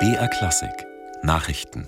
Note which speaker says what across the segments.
Speaker 1: BR Klassik Nachrichten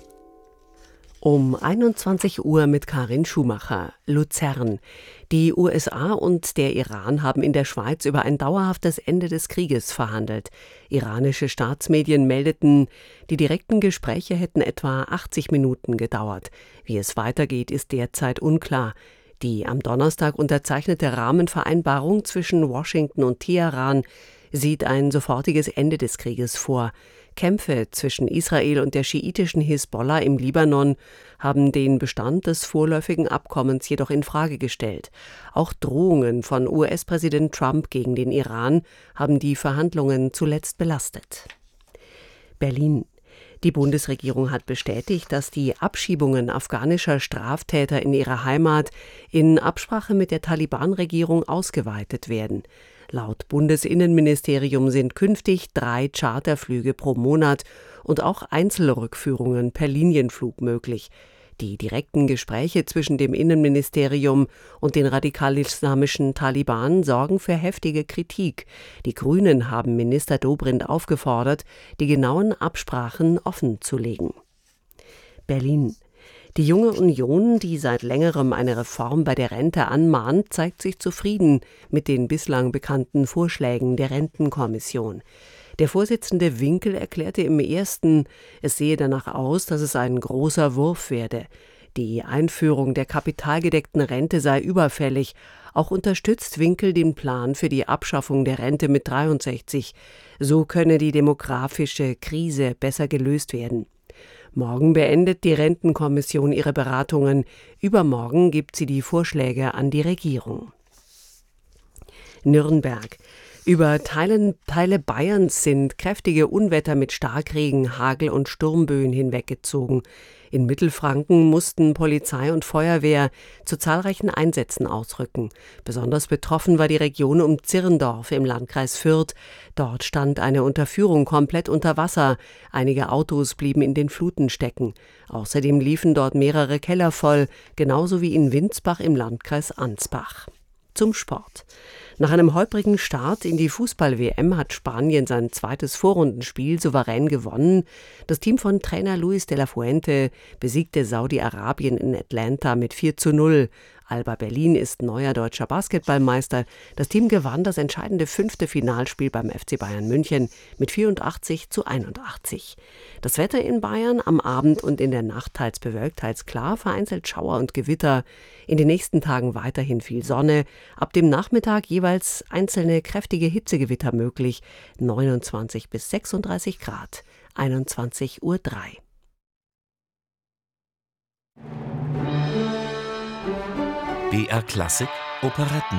Speaker 2: Um 21 Uhr mit Karin Schumacher, Luzern. Die USA und der Iran haben in der Schweiz über ein dauerhaftes Ende des Krieges verhandelt. Iranische Staatsmedien meldeten, die direkten Gespräche hätten etwa 80 Minuten gedauert. Wie es weitergeht, ist derzeit unklar. Die am Donnerstag unterzeichnete Rahmenvereinbarung zwischen Washington und Teheran sieht ein sofortiges Ende des Krieges vor. Kämpfe zwischen Israel und der schiitischen Hisbollah im Libanon haben den Bestand des vorläufigen Abkommens jedoch in Frage gestellt. Auch Drohungen von US-Präsident Trump gegen den Iran haben die Verhandlungen zuletzt belastet. Berlin. Die Bundesregierung hat bestätigt, dass die Abschiebungen afghanischer Straftäter in ihre Heimat in Absprache mit der Taliban-Regierung ausgeweitet werden. Laut Bundesinnenministerium sind künftig 3 Charterflüge pro Monat und auch Einzelrückführungen per Linienflug möglich. Die direkten Gespräche zwischen dem Innenministerium und den radikal-islamischen Taliban sorgen für heftige Kritik. Die Grünen haben Minister Dobrindt aufgefordert, die genauen Absprachen offenzulegen. Berlin. Die Junge Union, die seit längerem eine Reform bei der Rente anmahnt, zeigt sich zufrieden mit den bislang bekannten Vorschlägen der Rentenkommission. Der Vorsitzende Winkel erklärte im ersten, es sehe danach aus, dass es ein großer Wurf werde. Die Einführung der kapitalgedeckten Rente sei überfällig. Auch unterstützt Winkel den Plan für die Abschaffung der Rente mit 63. So könne die demografische Krise besser gelöst werden. Morgen beendet die Rentenkommission ihre Beratungen. Übermorgen gibt sie die Vorschläge an die Regierung. Nürnberg. Über Teile Bayerns sind kräftige Unwetter mit Starkregen, Hagel und Sturmböen hinweggezogen. In Mittelfranken mussten Polizei und Feuerwehr zu zahlreichen Einsätzen ausrücken. Besonders betroffen war die Region um Zirndorf im Landkreis Fürth. Dort stand eine Unterführung komplett unter Wasser. Einige Autos blieben in den Fluten stecken. Außerdem liefen dort mehrere Keller voll, genauso wie in Windsbach im Landkreis Ansbach. Zum Sport. Nach einem holprigen Start in die Fußball-WM hat Spanien sein zweites Vorrundenspiel souverän gewonnen. Das Team von Trainer Luis de la Fuente besiegte Saudi-Arabien in Atlanta mit 4:0. Alba Berlin ist neuer deutscher Basketballmeister. Das Team gewann das entscheidende 5. Finalspiel beim FC Bayern München mit 84:81. Das Wetter in Bayern am Abend und in der Nacht teils bewölkt, teils klar, vereinzelt Schauer und Gewitter. In den nächsten Tagen weiterhin viel Sonne. Ab dem Nachmittag jeweils einzelne kräftige Hitzegewitter möglich. 29 bis 36 Grad. 21:03 Uhr.
Speaker 1: BR Klassik Operetten